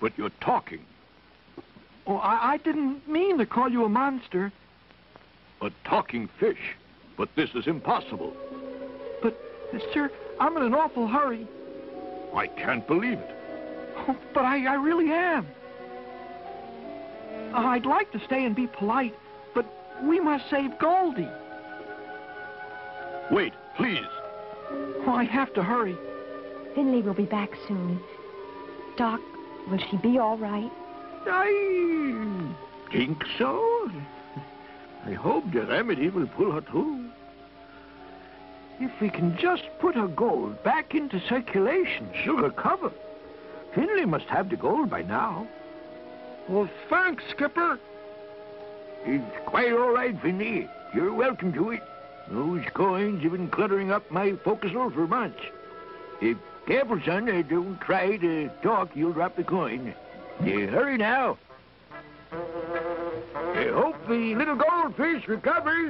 But you're talking. Oh, I didn't mean to call you a monster. A talking fish. But this is impossible. But, sir, I'm in an awful hurry. I can't believe it. Oh, but I really am. I'd like to stay and be polite, but we must save Goldie. Wait, please. Oh, I have to hurry. Finley will be back soon. Doc, will she be all right? I think so. I hope the remedy will pull her through. If we can just put her gold back into circulation, she'll recover. Finley must have the gold by now. Well, thanks, Skipper. It's quite all right, Finley. You're welcome to it. Those coins have been cluttering up my forecastle for months. Careful, son. Don't try to talk. You'll drop the coin. Hurry now. Hope the little goldfish recovers.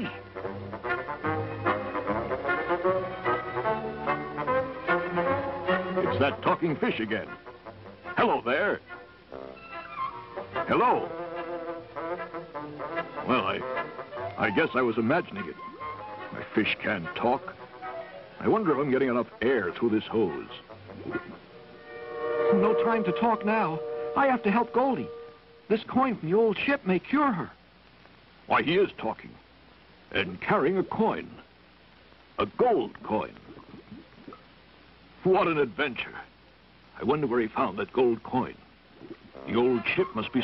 It's that talking fish again. Hello there. Hello. Well, I guess I was imagining it. My fish can't talk. I wonder if I'm getting enough air through this hose. No time to talk now. I have to help Goldie. This coin from the old ship may cure her. Why, he is talking. And carrying a coin. A gold coin. What an adventure. I wonder where he found that gold coin. The old ship must be